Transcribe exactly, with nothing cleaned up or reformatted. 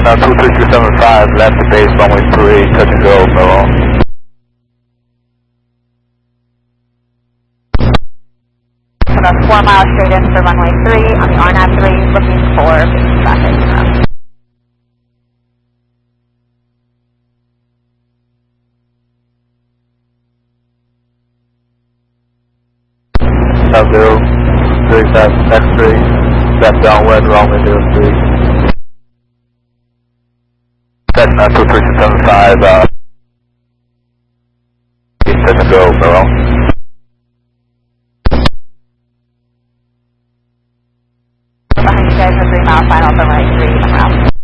Uh, two three two seven five, left to base, runway three, touch and go, Milan. About four miles straight in for runway three on the R N A V three, looking for business traffic. South zero, three five, X three, left downwind, runway zero three. That's not two three two seven five, uh, touch and go, Milan. Behind you guys are three mile final for runway three, around.